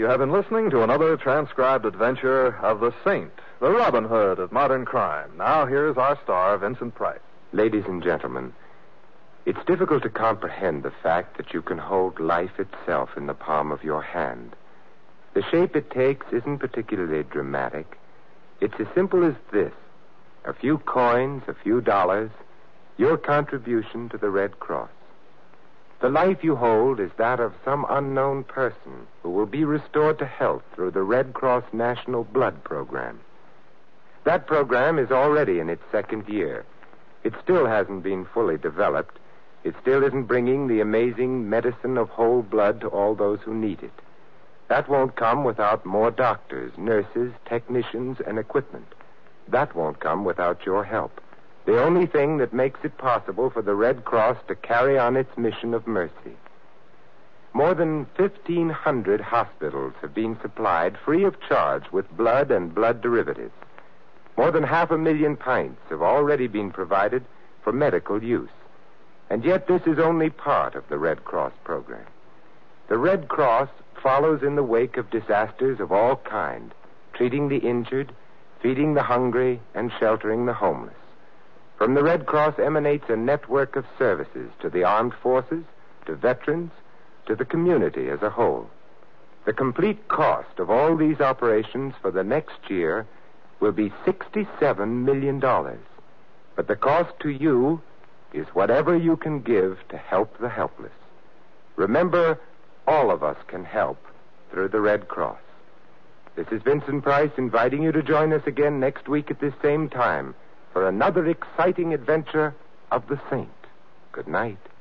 you have been listening to another transcribed adventure of the Saint, the Robin Hood of modern crime. Now here's our star, Vincent Price. Ladies and gentlemen, it's difficult to comprehend the fact that you can hold life itself in the palm of your hand. The shape it takes isn't particularly dramatic. It's as simple as this. A few coins, a few dollars, your contribution to the Red Cross. The life you hold is that of some unknown person who will be restored to health through the Red Cross National Blood Program. That program is already in its second year. It still hasn't been fully developed. It still isn't bringing the amazing medicine of whole blood to all those who need it. That won't come without more doctors, nurses, technicians, and equipment. That won't come without your help. The only thing that makes it possible for the Red Cross to carry on its mission of mercy. More than 1,500 hospitals have been supplied free of charge with blood and blood derivatives. More than 500,000 pints have already been provided for medical use. And yet this is only part of the Red Cross program. The Red Cross follows in the wake of disasters of all kinds, treating the injured, feeding the hungry, and sheltering the homeless. From the Red Cross emanates a network of services to the armed forces, to veterans, to the community as a whole. The complete cost of all these operations for the next year will be $67 million. But the cost to you is whatever you can give to help the helpless. Remember, all of us can help through the Red Cross. This is Vincent Price inviting you to join us again next week at this same time for another exciting adventure of the Saint. Good night.